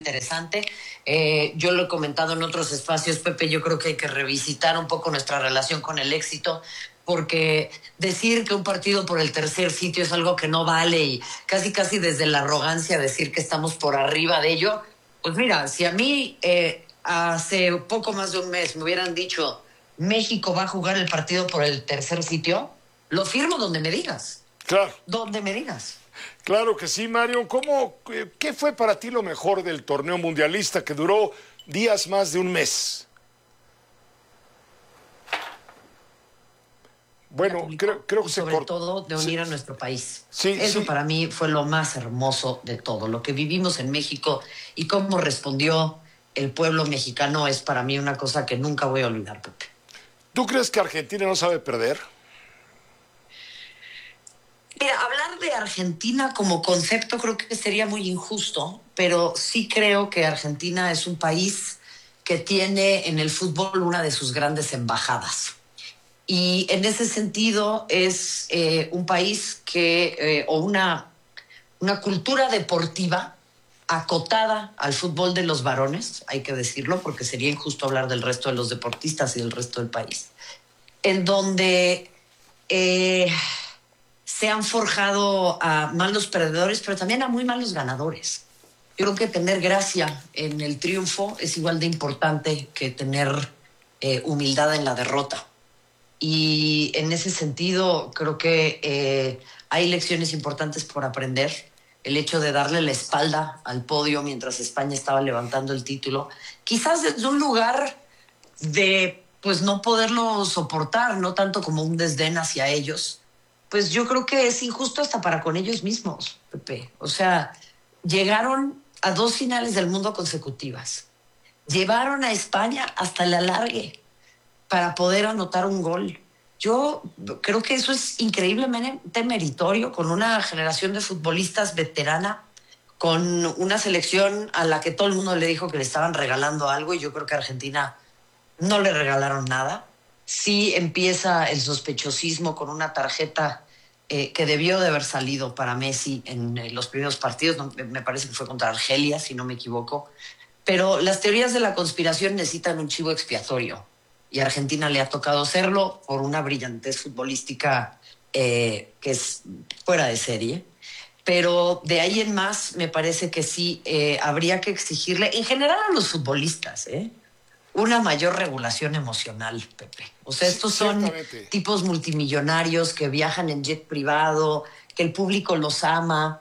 interesante. Yo lo he comentado en otros espacios, Pepe, yo creo que hay que revisitar un poco nuestra relación con el éxito, porque decir que un partido por el tercer sitio es algo que no vale y casi desde la arrogancia decir que estamos por arriba de ello, pues mira, si a mí hace poco más de un mes me hubieran dicho México va a jugar el partido por el tercer sitio, lo firmo donde me digas. Claro. Donde me digas. Claro que sí, Mario. ¿Qué fue para ti lo mejor del torneo mundialista que duró días más de un mes? Bueno, creo que sobre todo de unir a nuestro país. Sí, Eso sí. para mí fue lo más hermoso de todo. Lo que vivimos en México y cómo respondió el pueblo mexicano es para mí una cosa que nunca voy a olvidar, Pepe. ¿Tú crees que Argentina no sabe perder? Mira, hablar de Argentina como concepto creo que sería muy injusto, pero sí creo que Argentina es un país que tiene en el fútbol una de sus grandes embajadas. Y en ese sentido es un país o una cultura deportiva acotada al fútbol de los varones, hay que decirlo, porque sería injusto hablar del resto de los deportistas y del resto del país, en donde se han forjado a malos perdedores, pero también a muy malos ganadores. Yo creo que tener gracia en el triunfo es igual de importante que tener humildad en la derrota. Y en ese sentido creo que hay lecciones importantes por aprender. El hecho de darle la espalda al podio mientras España estaba levantando el título, quizás desde un lugar de pues no poderlo soportar, no tanto como un desdén hacia ellos, pues yo creo que es injusto hasta para con ellos mismos, Pepe. O sea, llegaron a 2 finales del mundo consecutivas. Llevaron a España hasta el alargue para poder anotar un gol. Yo creo que eso es increíblemente meritorio, con una generación de futbolistas veterana, con una selección a la que todo el mundo le dijo que le estaban regalando algo, y yo creo que a Argentina no le regalaron nada. Sí empieza el sospechosismo con una tarjeta que debió de haber salido para Messi en los primeros partidos. No, me parece que fue contra Argelia, si no me equivoco. Pero las teorías de la conspiración necesitan un chivo expiatorio. Y a Argentina le ha tocado hacerlo por una brillantez futbolística que es fuera de serie. Pero de ahí en más me parece que sí habría que exigirle, en general a los futbolistas, una mayor regulación emocional, Pepe. O sea, estos son tipos multimillonarios que viajan en jet privado, que el público los ama,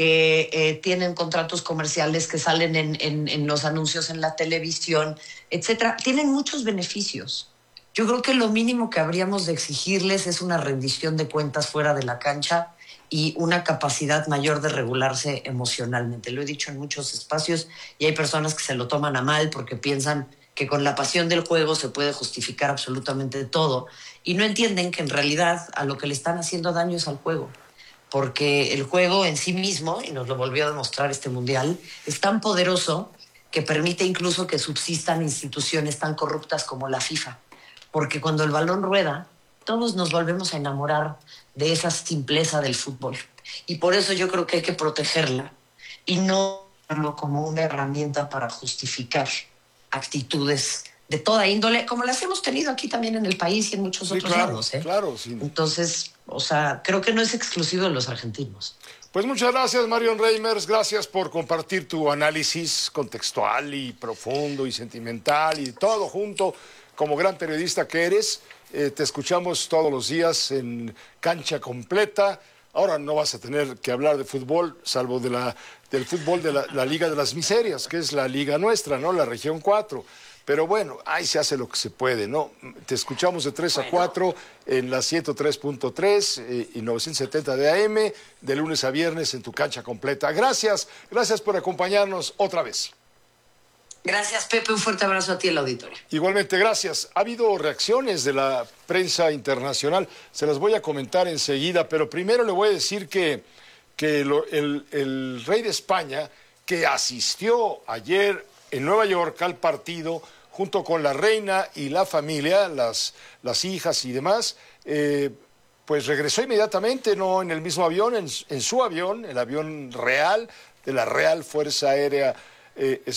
que tienen contratos comerciales que salen en los anuncios en la televisión, etcétera. Tienen muchos beneficios. Yo creo que lo mínimo que habríamos de exigirles es una rendición de cuentas fuera de la cancha y una capacidad mayor de regularse emocionalmente. Lo he dicho en muchos espacios y hay personas que se lo toman a mal porque piensan que con la pasión del juego se puede justificar absolutamente todo y no entienden que en realidad a lo que le están haciendo daño es al juego, porque el juego en sí mismo, y nos lo volvió a demostrar este mundial, es tan poderoso que permite incluso que subsistan instituciones tan corruptas como la FIFA, porque cuando el balón rueda, todos nos volvemos a enamorar de esa simpleza del fútbol, y por eso yo creo que hay que protegerla y no verlo como una herramienta para justificar actitudes de toda índole, como las hemos tenido aquí también en el país y en muchos otros lados. Claro, sí. Entonces, o sea, creo que no es exclusivo de los argentinos. Pues muchas gracias, Marion Reimers. Gracias por compartir tu análisis contextual y profundo y sentimental y todo junto, como gran periodista que eres. Te escuchamos todos los días en Cancha Completa. Ahora no vas a tener que hablar de fútbol, salvo del fútbol de la Liga de las Miserias, que es la liga nuestra, ¿no? La región 4. Pero bueno, ahí se hace lo que se puede, ¿no? Te escuchamos de 3 a 4 en la 103.3 y 970 de AM, de lunes a viernes en tu Cancha Completa. Gracias por acompañarnos otra vez. Gracias, Pepe. Un fuerte abrazo a ti, el auditorio. Igualmente, gracias. Ha habido reacciones de la prensa internacional. Se las voy a comentar enseguida, pero primero le voy a decir que el rey de España, que asistió ayer en Nueva York al partido, junto con la reina y la familia, las hijas y demás, pues regresó inmediatamente, no en el mismo avión, en su avión, el avión real de la Real Fuerza Aérea